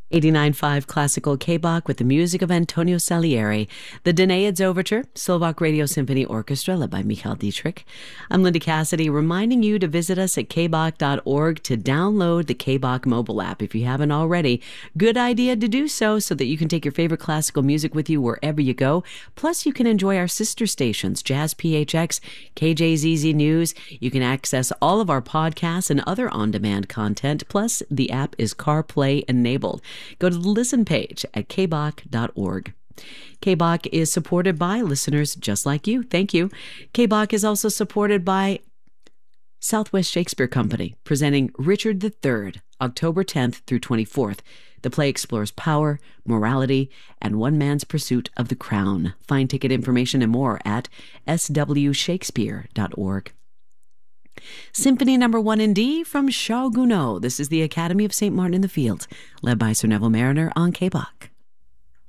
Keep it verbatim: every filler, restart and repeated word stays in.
eighty-nine point five Classical K-Bach with the music of Antonio Salieri. The Danaids Overture, Slovak Radio Symphony Orchestra, led by Michal Dietrich. I'm Linda Cassidy, reminding you to visit us at k bach dot org to download the K-Bach mobile app if you haven't already. Good idea to do so so that you can take your favorite classical music with you wherever you go. Plus, you can enjoy our sister stations, Jazz P H X, K J Z Z News. You can access all of our podcasts and other on-demand content. Plus, the app is CarPlay enabled. Go to the listen page at k bach dot org. K-Bach is supported by listeners just like you. Thank you. K-Bach is also supported by Southwest Shakespeare Company, presenting Richard the Third, October tenth through twenty-fourth. The play explores power, morality, and one man's pursuit of the crown. Find ticket information and more at s w shakespeare dot org. Symphony Number One in D from Charles Gounod. This is the Academy of Saint Martin in the Fields, led by Sir Neville Mariner on K-Bach.